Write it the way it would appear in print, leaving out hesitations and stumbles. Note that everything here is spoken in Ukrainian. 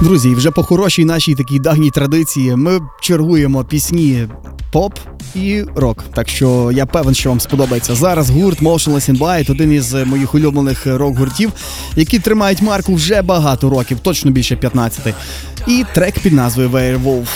Друзі, і вже по хорошій нашій такій давній традиції ми чергуємо пісні поп і рок. Так що я певен, що вам сподобається. Зараз гурт Motionless in White, один із моїх улюблених рок-гуртів, які тримають марку вже багато років, точно більше 15. І трек під назвою Werewolf.